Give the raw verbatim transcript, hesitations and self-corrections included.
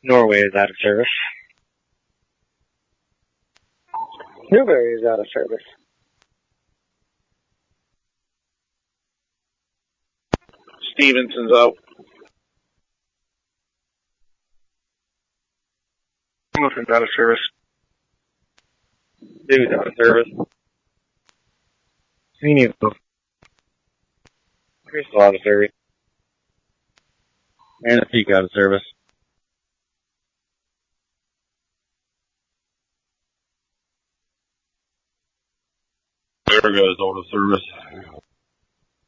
Norway is out of service. Newberry is out of service. Stevenson's out. Hamilton's out of service. David's out of service. Sweeney's out. Crystal out of service. Antique out of service. Verga is out of service.